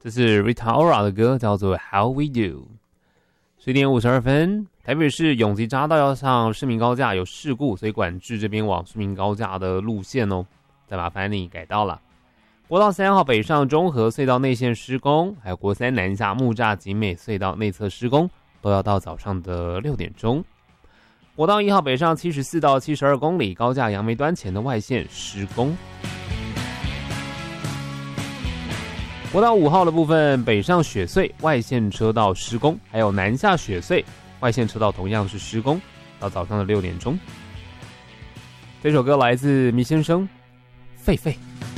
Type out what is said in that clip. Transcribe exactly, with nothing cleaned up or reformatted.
这是 Rita Ora 的歌，叫做 How We Do。十点五十二分，台北市永吉匝道要上市民高架有事故，所以管制这边往市民高架的路线哦，再麻烦你改道了。国道三号北上中和隧道内线施工，还有国三南下木栅景美隧道内侧施工，都要到早上的六点钟。国道一号北上七十四到七十二公里高架杨梅端前的外线施工。国道五号的部分，北上雪隧外线车道施工，还有南下雪隧外线车道同样是施工，到早上的六点钟。这首歌来自迷先生，狒狒。